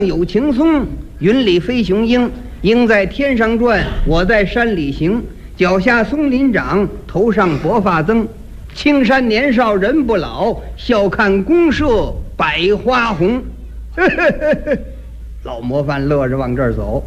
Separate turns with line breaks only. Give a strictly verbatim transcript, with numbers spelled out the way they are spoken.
有青松，云里飞雄鹰。鹰在天上转，我在山里行。脚下松林长，头上薄发增。青山年少人不老，笑看公社百花红。老模范乐着往这儿走。